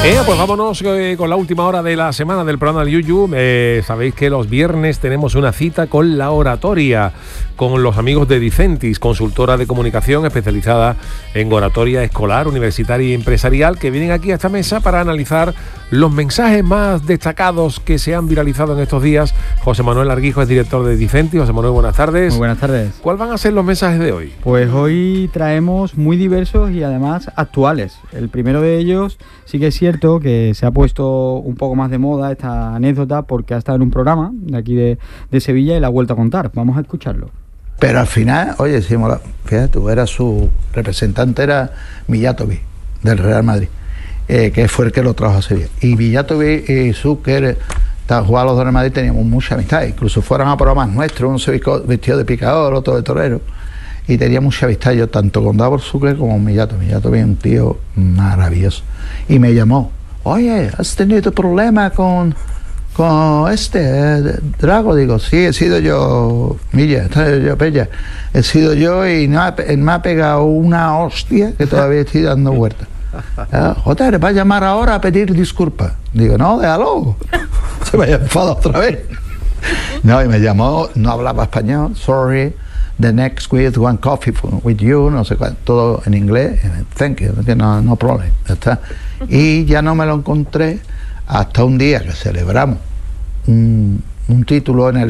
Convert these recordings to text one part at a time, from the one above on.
Pues vámonos con la última hora de la semana del programa del Yuyu. Sabéis que los viernes tenemos una cita con la oratoria, con los amigos de Dicentis, consultora de comunicación especializada en oratoria escolar, universitaria y empresarial, que vienen aquí a esta mesa para analizar los mensajes más destacados que se han viralizado en estos días. José Manuel Arguijo es director de Dicentis. José Manuel, buenas tardes. Muy buenas tardes. ¿Cuáles van a ser los mensajes de hoy? Pues hoy traemos muy diversos y además actuales. El primero de ellos sí que es cierto que se ha puesto un poco más de moda esta anécdota porque ha estado en un programa de aquí de Sevilla y la ha vuelto a contar. Vamos a escucharlo. Pero al final, oye, fíjate, tú eras su representante, era Mijatovic, del Real Madrid, que fue el que lo trajo a Sevilla. Y Mijatovic y Zucker, jugando a los dos Real Madrid, teníamos mucha amistad. Incluso fueron a programas nuestros, uno se vistió de picador, otro de torero. Y tenía mucha amistad yo, tanto con Davor Zucker como con Mijatovic. Mijatovic es un tío maravilloso. Y me llamó, oye, ¿has tenido problema con Drago? Digo, sí, he sido yo, Milla, Pella, he sido yo y me ha pegado una hostia que todavía estoy dando vueltas. Joder, va a llamar ahora a pedir disculpas. Digo, no, déjalo. Se me ha enfadado otra vez. No, y me llamó, no hablaba español, sorry, the next with one coffee with you, no sé cuánto, todo en inglés, thank you, no problem, ya está. Y ya no me lo encontré hasta un día que celebramos un título en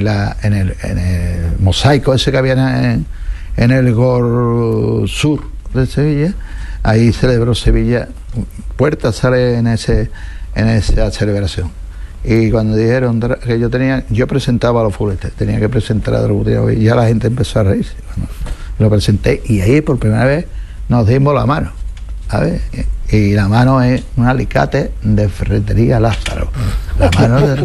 el mosaico ese que había en el Gor Sur de Sevilla. Ahí celebró Sevilla, Puerta sale en esa celebración. Y cuando dijeron que yo presentaba a los futbolistas, tenía que presentar a Drago, y ya la gente empezó a reírse. Bueno, lo presenté y ahí por primera vez nos dimos la mano, ¿sabes? Y la mano es un alicate de Ferretería Lázaro. La mano de...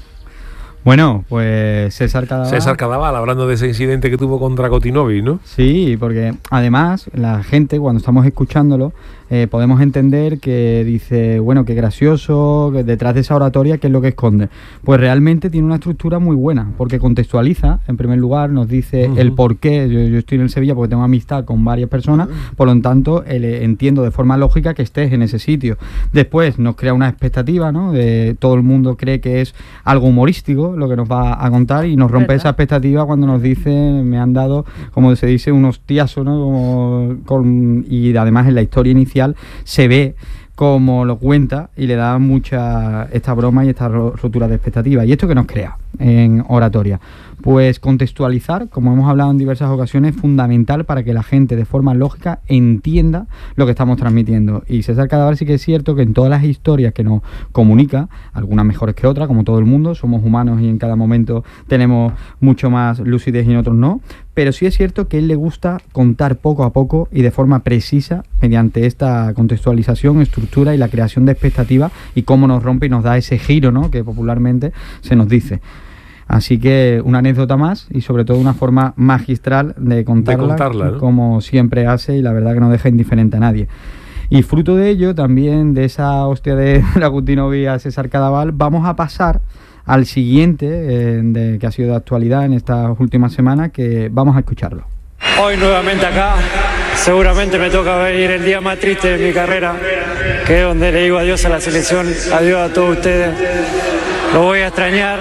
Bueno, pues César Cadaval, hablando de ese incidente que tuvo con Dragotinovic, ¿no? Sí, porque además la gente, cuando estamos escuchándolo, podemos entender que dice, bueno, qué gracioso, que detrás de esa oratoria, ¿qué es lo que esconde? Pues realmente tiene una estructura muy buena, porque contextualiza, en primer lugar, nos dice el por qué. Yo estoy en Sevilla porque tengo amistad con varias personas, por lo tanto, entiendo de forma lógica que estés en ese sitio. Después nos crea una expectativa, ¿no? Todo el mundo cree que es algo humorístico lo que nos va a contar y nos rompe esa expectativa cuando nos dice, me han dado, como se dice, un hostiazo, ¿no? Y además en la historia inicial se ve como lo cuenta y le da mucha esta broma y esta rotura de expectativa. ¿Y esto qué nos crea en oratoria? Pues contextualizar, como hemos hablado en diversas ocasiones, es fundamental para que la gente de forma lógica entienda lo que estamos transmitiendo. Y César Cadaval sí que es cierto que en todas las historias que nos comunica, algunas mejores que otras, como todo el mundo, somos humanos y en cada momento tenemos mucho más lucidez y en otros no, pero sí es cierto que a él le gusta contar poco a poco y de forma precisa mediante esta contextualización, estructura y la creación de expectativas y cómo nos rompe y nos da ese giro, ¿no?, que popularmente se nos dice. Así que una anécdota más y sobre todo una forma magistral de contarla, ¿no?, como siempre hace, y la verdad que no deja indiferente a nadie. Y fruto de ello, también de esa hostia de Dragutinovic a César Cadaval, vamos a pasar al siguiente, que ha sido de actualidad en estas últimas semanas, que vamos a escucharlo. Hoy nuevamente acá, seguramente me toca venir el día más triste de mi carrera, que es donde le digo adiós a la selección, adiós a todos ustedes. Lo voy a extrañar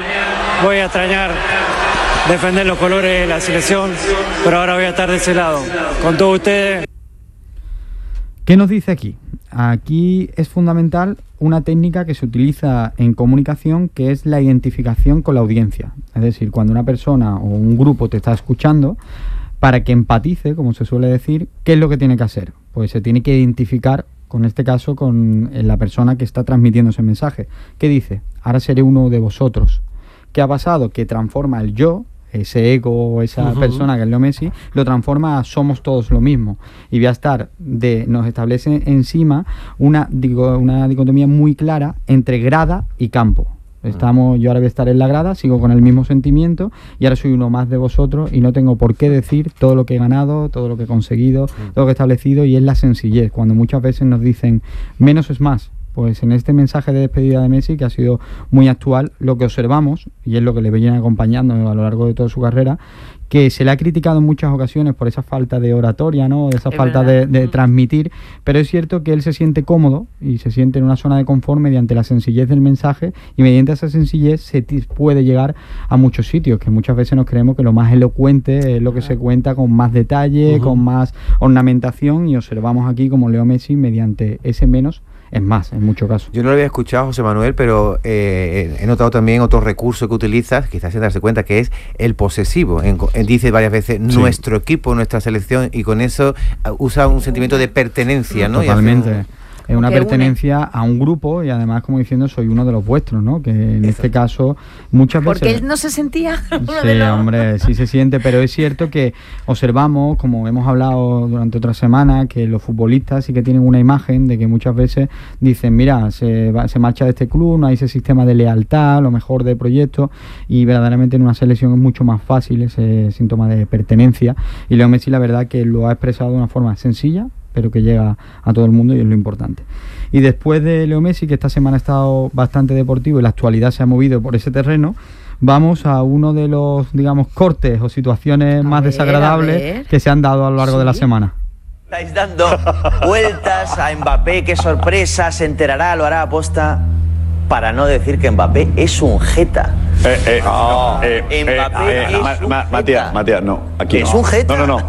defender los colores de la selección, pero ahora voy a estar de ese lado, con todos ustedes. ¿Qué nos dice aquí? Aquí es fundamental una técnica que se utiliza en comunicación, que es la identificación con la audiencia. Es decir, cuando una persona o un grupo te está escuchando, para que empatice, como se suele decir, ¿qué es lo que tiene que hacer? Pues se tiene que identificar, con este caso, con la persona que está transmitiendo ese mensaje. ¿Qué dice? Ahora seré uno de vosotros. ¿Qué ha pasado? Que transforma el yo, ese ego o esa persona que es Leo Messi, lo transforma a somos todos lo mismo. Y voy a estar nos establece encima una dicotomía muy clara entre grada y campo. Yo ahora voy a estar en la grada, sigo con el mismo sentimiento y ahora soy uno más de vosotros y no tengo por qué decir todo lo que he ganado, todo lo que he conseguido, todo lo que he establecido, y es la sencillez. Cuando muchas veces nos dicen menos es más, pues en este mensaje de despedida de Messi, que ha sido muy actual, lo que observamos, y es lo que le viene acompañando a lo largo de toda su carrera, que se le ha criticado en muchas ocasiones por esa falta de oratoria, ¿no? Esa falta de transmitir, pero es cierto que él se siente cómodo y se siente en una zona de confort mediante la sencillez del mensaje, y mediante esa sencillez se puede llegar a muchos sitios, que muchas veces nos creemos que lo más elocuente es lo que se cuenta con más detalle, con más ornamentación, y observamos aquí como Leo Messi mediante ese menos es más, en muchos casos. Yo no lo había escuchado, José Manuel, pero he notado también otro recurso que utilizas, quizás sin darse cuenta, que es el posesivo. Dice varias veces nuestro equipo, nuestra selección, y con eso usa un sentimiento de pertenencia, ¿no? Totalmente. Es una pertenencia a un grupo, y además, como diciendo, soy uno de los vuestros, ¿no? Que en este caso muchas veces... Porque él no se sentía uno sí, de los... hombre, sí se siente, pero es cierto que observamos, como hemos hablado durante otra semana, que los futbolistas sí que tienen una imagen de que muchas veces dicen, mira, se marcha de este club, no hay ese sistema de lealtad, lo mejor de proyectos, y verdaderamente en una selección es mucho más fácil ese síntoma de pertenencia, y Leo Messi la verdad que lo ha expresado de una forma sencilla, pero que llega a todo el mundo, y es lo importante. Y después de Leo Messi, que esta semana ha estado bastante deportivo y la actualidad se ha movido por ese terreno, vamos a uno de los, digamos, cortes o situaciones más desagradables que se han dado a lo largo de la semana. Estáis dando vueltas a Mbappé, qué sorpresa, se enterará, lo hará aposta, para no decir que Mbappé es un jeta. Matías, no, aquí ¿Es un jeta? No,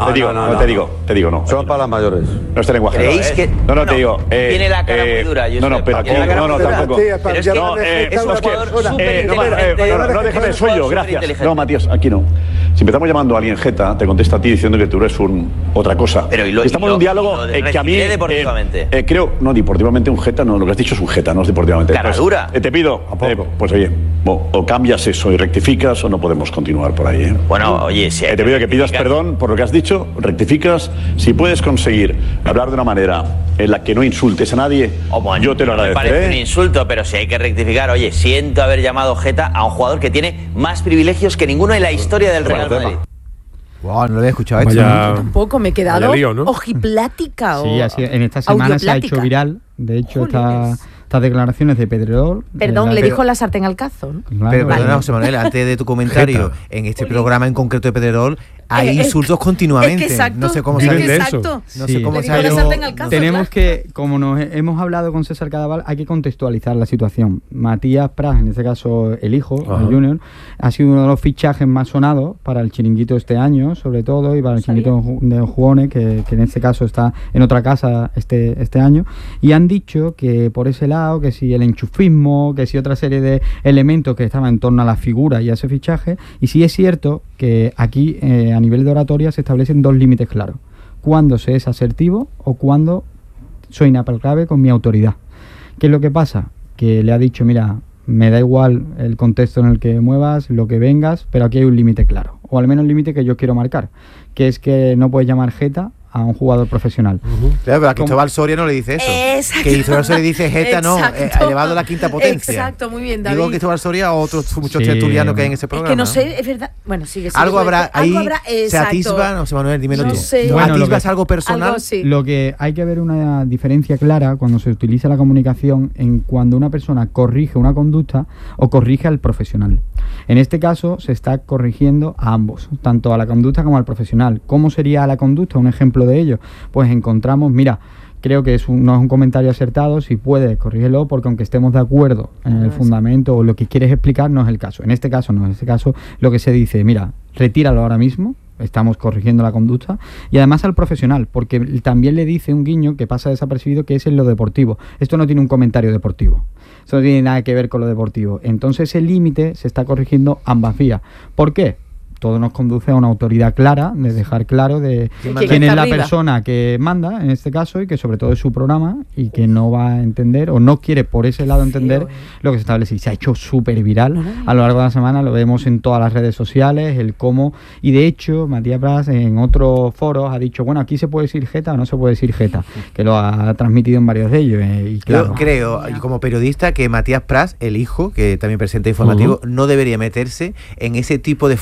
te digo, no. Son para las mayores. No este lenguaje. ¿Creéis que...? No, te digo... tiene la cara muy dura, yo pero aquí... tampoco. Pero es que es un jugador súper inteligente. No, déjame, soy yo, gracias. No, Matías, aquí no. Si empezamos llamando a alguien jeta, te contesta a ti diciendo que tú eres otra cosa. Pero estamos en un diálogo que a mí... deportivamente. Creo, no, deportivamente un jeta, no, lo que has dicho es un jeta, no es deportivamente. Cara dura. Te pido, pues oye, o cambias eso y rectificas, o no podemos continuar por ahí. Bueno, oye, si te pido que pidas perdón por lo que has dicho, rectificas. Si puedes conseguir hablar de una manera en la que no insultes a nadie, yo te lo agradeceré. Me parece un insulto, pero si hay que rectificar, oye, siento haber llamado jeta a un jugador que tiene más privilegios que ninguno en la historia del Real Madrid. Wow, no lo había escuchado esto. Yo tampoco, me he quedado ojiplática. Sí, así, en esta semana se ha hecho viral. De hecho, estas declaraciones de Pedrerol... Perdón, le dijo la sartén al cazo, ¿no? Claro, pero perdona, José Manuel, antes de tu comentario, en este programa en concreto de Pedrerol hay insultos continuamente. Es que exacto, no sé cómo sale de eso. No sé cómo sale. Tenemos que, como nos hemos hablado con César Cadaval, hay que contextualizar la situación. Matías Prats, en este caso el hijo, el Junior, ha sido uno de los fichajes más sonados para el chiringuito este año, sobre todo, y para el chiringuito de Jugones, que en este caso está en otra casa este año, y han dicho que por ese lado, que si el enchufismo, que si otra serie de elementos que estaban en torno a la figura y a ese fichaje, y sí es cierto que aquí a nivel de oratoria se establecen dos límites claros: cuando se es asertivo o cuando soy inaplacable con mi autoridad. ¿Qué es lo que pasa? Que le ha dicho, mira, me da igual el contexto en el que muevas, lo que vengas, pero aquí hay un límite claro, o al menos el límite que yo quiero marcar, que es que no puedes llamar jeta a un jugador profesional. Claro, pero a Cristóbal Soria no le dice eso. Exacto. Que Cristóbal Soria dice jeta, no, elevado a la quinta potencia. Exacto, muy bien, David. Digo Cristóbal Soria o otros muchos tertulianos que hay en ese programa. Es que no sé, es verdad. Bueno, sigue. Algo habrá ahí, se atisba, no sé, Manuel, dímelo tú. Sé. Bueno, ¿atisbas algo personal? Algo, sí. Lo que hay que ver una diferencia clara cuando se utiliza la comunicación en cuando una persona corrige una conducta o corrige al profesional. En este caso se está corrigiendo a ambos, tanto a la conducta como al profesional. ¿Cómo sería la conducta? Un ejemplo de ello. Pues encontramos, mira, creo que no es un comentario acertado, si puedes, corrígelo, porque aunque estemos de acuerdo en el fundamento o lo que quieres explicar, no es el caso. En este caso no, en este caso lo que se dice, mira, retíralo ahora mismo, estamos corrigiendo la conducta, y además al profesional, porque también le dice un guiño que pasa desapercibido, que es en lo deportivo. Esto no tiene un comentario deportivo, eso no tiene nada que ver con lo deportivo. Entonces ese límite se está corrigiendo ambas vías. ¿Por qué? Todo nos conduce a una autoridad clara, de dejar claro de quién es la persona que manda, en este caso, y que sobre todo es su programa, y que no va a entender, o no quiere por ese lado entender lo que se establece. Y se ha hecho súper viral a lo largo de la semana, lo vemos en todas las redes sociales, el cómo, y de hecho, Matías Prats en otros foros ha dicho, bueno, aquí se puede decir jeta o no se puede decir jeta, que lo ha transmitido en varios de ellos. Y claro, yo creo, como periodista, que Matías Prats, el hijo, que también presenta informativo, no debería meterse en ese tipo de foros donde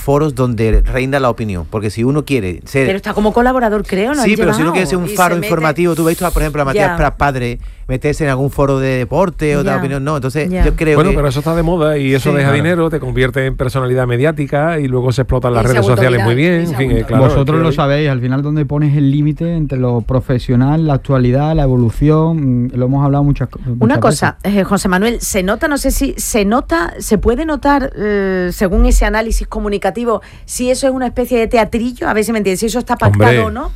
donde reina la opinión, porque si uno quiere ser... Pero está como colaborador, creo, ¿no? Sí, pero si uno quiere ser un faro informativo, tú ves, por ejemplo, a Matías Prats padre, meterse en algún foro de deporte o de opinión, no, entonces yo creo que... pero eso está de moda y eso deja dinero, te convierte en personalidad mediática y luego se explotan las redes sociales muy bien, en fin, claro. Vosotros lo sabéis, al final donde pones el límite entre lo profesional, la actualidad, la evolución, lo hemos hablado muchas veces. Una cosa, José Manuel, se nota, no sé si se nota, se puede notar, según ese análisis comunicativo, si eso es una especie de teatrillo, a ver si me entiendes, si eso está pactado o no.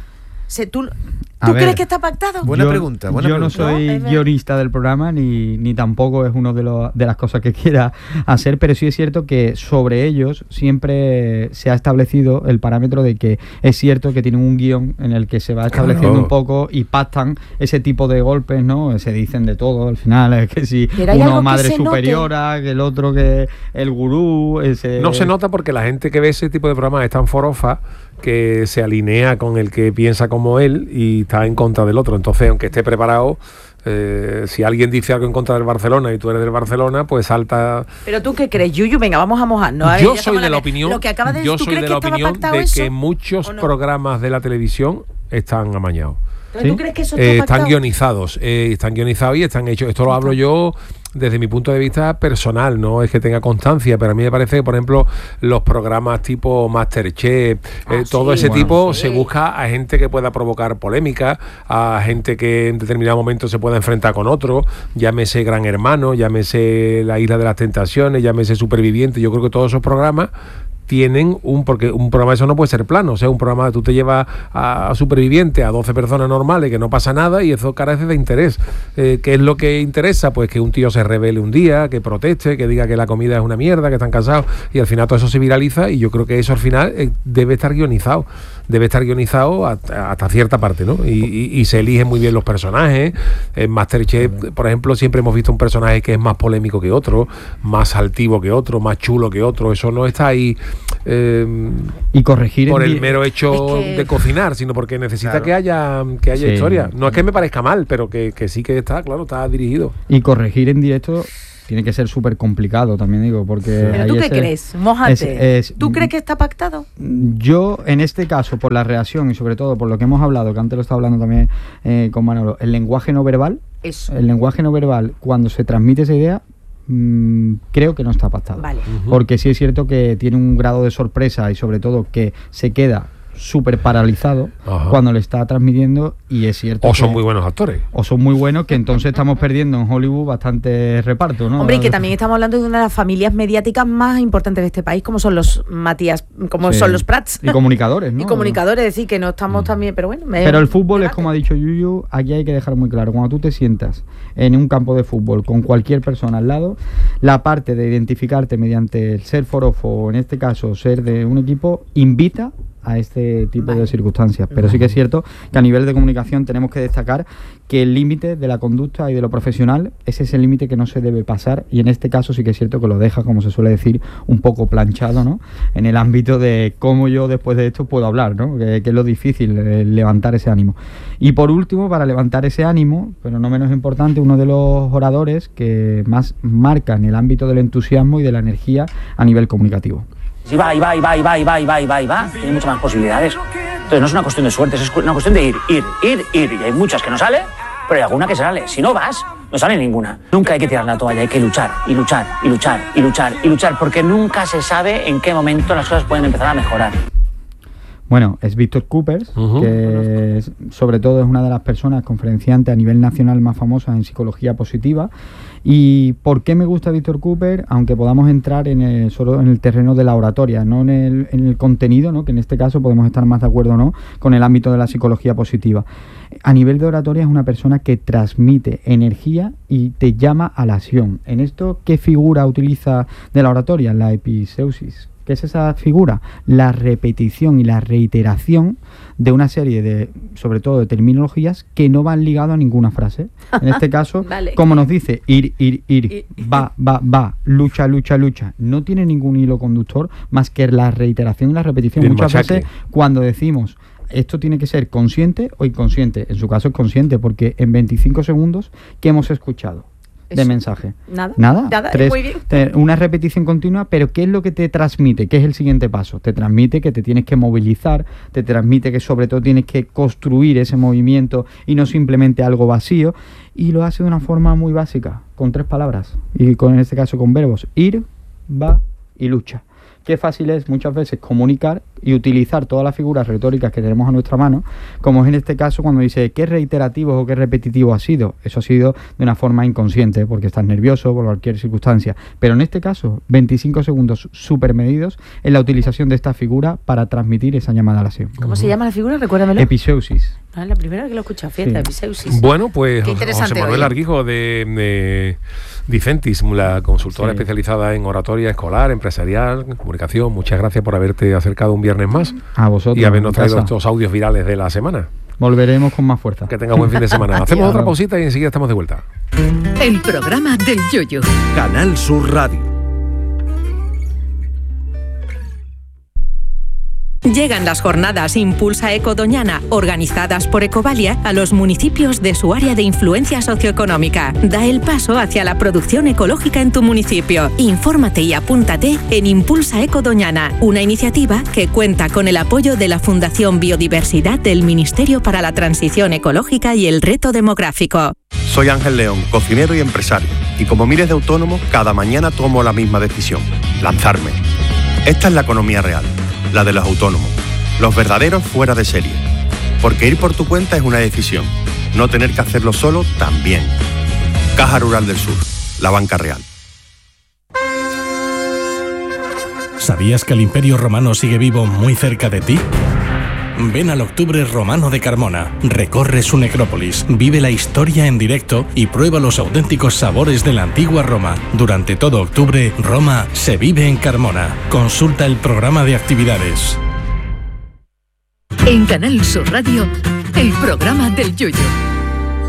¿Tú crees que está pactado? Buena pregunta. Yo no soy guionista del programa ni tampoco es una de las cosas que quiera hacer, pero sí es cierto que sobre ellos siempre se ha establecido el parámetro de que es cierto que tienen un guión en el que se va estableciendo un poco y pactan ese tipo de golpes, ¿no? Se dicen de todo al final, es que si uno madre superiora, que el otro que el gurú... No se nota porque la gente que ve ese tipo de programas es tan forofa que se alinea con el que piensa como él y está en contra del otro. Entonces, aunque esté preparado, si alguien dice algo en contra del Barcelona y tú eres del Barcelona, pues salta... ¿Pero tú qué crees, Yuyu? Venga, vamos a mojarnos. Yo soy de la opinión de que muchos programas de la televisión están amañados. ¿Tú crees que eso está pactado? Están guionizados y están hechos. Esto lo hablo yo desde mi punto de vista personal, no es que tenga constancia, pero a mí me parece que, por ejemplo, los programas tipo Masterchef, todo ese tipo, se busca a gente que pueda provocar polémica, a gente que en determinado momento se pueda enfrentar con otro, llámese Gran Hermano, llámese La Isla de las Tentaciones, llámese Superviviente. Yo creo que todos esos programas tienen porque un programa de eso no puede ser plano, o sea, un programa, tú te llevas a Superviviente, a 12 personas normales, que no pasa nada, y eso carece de interés. ¿Qué es lo que interesa? Pues que un tío se rebele un día, que proteste, que diga que la comida es una mierda, que están cansados, y al final todo eso se viraliza, y yo creo que eso al final debe estar guionizado hasta cierta parte, ¿no? Y se eligen muy bien los personajes. En Masterchef, por ejemplo, siempre hemos visto un personaje que es más polémico que otro, más altivo que otro, más chulo que otro. Eso no está ahí y corregir por el mero hecho de cocinar, sino porque necesita que haya historia. No es que me parezca mal, pero que sí que está dirigido. Y corregir en directo tiene que ser súper complicado, también digo, porque... ¿Pero tú qué crees? Mójate. ¿Tú crees que está pactado? Yo, en este caso, por la reacción y sobre todo por lo que hemos hablado, que antes lo estaba hablando también con Manolo, el lenguaje no verbal, cuando se transmite esa idea, creo que no está pactado. Vale. Porque sí es cierto que tiene un grado de sorpresa y sobre todo que se queda súper paralizado cuando le está transmitiendo, y es cierto o son muy buenos actores o son muy buenos, que entonces estamos perdiendo en Hollywood bastante reparto, ¿no? Hombre, y que también estamos hablando de una de las familias mediáticas más importantes de este país, como son los Matías, son los Prats y comunicadores, ¿no? Y comunicadores, es decir, que no estamos también, pero bueno, pero el fútbol es como ha dicho Yuyu, aquí hay que dejar muy claro, cuando tú te sientas en un campo de fútbol con cualquier persona al lado, la parte de identificarte mediante el ser forofo, o en este caso ser de un equipo, invita a este tipo de circunstancias, pero sí que es cierto que a nivel de comunicación tenemos que destacar que el límite de la conducta y de lo profesional, ese es el límite que no se debe pasar, y en este caso sí que es cierto que lo deja, como se suele decir, un poco planchado, ¿no? En el ámbito de cómo yo después de esto puedo hablar, ¿no? Que es lo difícil, levantar ese ánimo. Y por último, para levantar ese ánimo, pero no menos importante, uno de los oradores que más marcan el ámbito del entusiasmo y de la energía a nivel comunicativo. Si va, tiene muchas más posibilidades. Entonces no es una cuestión de suerte, es una cuestión de ir. Y hay muchas que no salen, pero hay alguna que se sale. Si no vas, no sale ninguna. Nunca hay que tirar la toalla, hay que luchar, porque nunca se sabe en qué momento las cosas pueden empezar a mejorar. Bueno, es Víctor Coopers, que sobre todo es una de las personas conferenciantes a nivel nacional más famosas en psicología positiva. ¿Y por qué me gusta Víctor Coopers? Aunque podamos entrar solo en el terreno de la oratoria, no en el contenido, ¿no? Que en este caso podemos estar más de acuerdo o no con el ámbito de la psicología positiva. A nivel de oratoria es una persona que transmite energía y te llama a la acción. En esto, ¿qué figura utiliza de la oratoria? La episeusis. ¿Qué es esa figura? La repetición y la reiteración de una serie de, sobre todo de terminologías que no van ligadas a ninguna frase. En este caso, como nos dice, ir, va, lucha. No tiene ningún hilo conductor más que la reiteración y la repetición. Muchas veces cuando decimos esto tiene que ser consciente o inconsciente, en su caso es consciente, porque en 25 segundos, ¿qué hemos escuchado? de mensaje. Nada, muy bien. Una repetición continua, pero ¿qué es lo que te transmite? ¿Qué es el siguiente paso? Te transmite que te tienes que movilizar, te transmite que sobre todo tienes que construir ese movimiento y no simplemente algo vacío, y lo hace de una forma muy básica, con 3 palabras, y en este caso con verbos: ir, va y lucha. Qué fácil es muchas veces comunicar y utilizar todas las figuras retóricas que tenemos a nuestra mano, como es en este caso cuando dice qué reiterativo o qué repetitivo ha sido. Eso ha sido de una forma inconsciente, porque estás nervioso por cualquier circunstancia. Pero en este caso, 25 segundos súper medidos en la utilización de esta figura para transmitir esa llamada a la acción. ¿Cómo se llama la figura? Recuérdamelo. Episeusis. Es la primera vez que lo he escuchado, fíjate, episeusis. Bueno, pues José Manuel Arguijo de Dicentis, la consultora especializada en oratoria escolar, empresarial, comunicación. Muchas gracias por haberte acercado un viernes más. A vosotros. Y habernos traído estos audios virales de la semana. Volveremos con más fuerza. Que tenga buen fin de semana. Hacemos otra pausita y enseguida estamos de vuelta. El programa del Yoyo. Canal Sur Radio. Llegan las jornadas Impulsa Eco Doñana, organizadas por Ecovalia, a los municipios de su área de influencia socioeconómica. Da el paso hacia la producción ecológica en tu municipio. Infórmate y apúntate en Impulsa Eco Doñana, una iniciativa que cuenta con el apoyo de la Fundación Biodiversidad del Ministerio para la Transición Ecológica y el Reto Demográfico. Soy Ángel León, cocinero y empresario, y como miles de autónomos, cada mañana tomo la misma decisión: lanzarme. Esta es la economía real, la de los autónomos, los verdaderos fuera de serie. Porque ir por tu cuenta es una decisión, no tener que hacerlo solo también. Caja Rural del Sur, la banca real. ¿Sabías que el Imperio Romano sigue vivo muy cerca de ti? Ven al Octubre Romano de Carmona, recorre su necrópolis, vive la historia en directo y prueba los auténticos sabores de la antigua Roma. Durante todo octubre, Roma se vive en Carmona. Consulta el programa de actividades. En Canal Sur Radio, el programa del Yoyo.